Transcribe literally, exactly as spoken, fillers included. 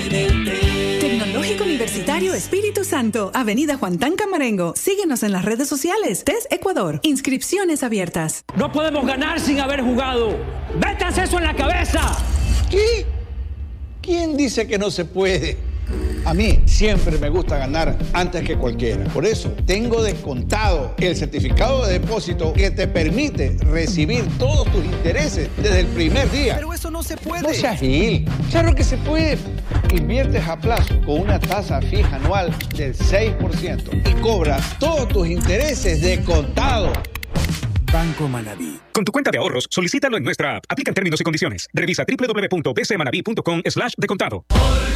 Tecnológico Universitario Espíritu Santo, Avenida Juan Tan Camarengo. Síguenos en las redes sociales. T E S Ecuador. Inscripciones abiertas. No podemos ganar sin haber jugado. ¡Métanse eso en la cabeza! ¿Qué? ¿Quién dice que no se puede? A mí siempre me gusta ganar antes que cualquiera. Por eso tengo Descontado, el certificado de depósito que te permite recibir todos tus intereses desde el primer día. Pero eso no se puede. No seas gil. Claro que se puede. Inviertes a plazo con una tasa fija anual del seis por ciento y cobras todos tus intereses de contado. Banco Manaví. Con tu cuenta de ahorros, solicítalo en nuestra app. Aplican términos y condiciones. Revisa doble u doble u doble u punto b c manaví punto com slash de contado.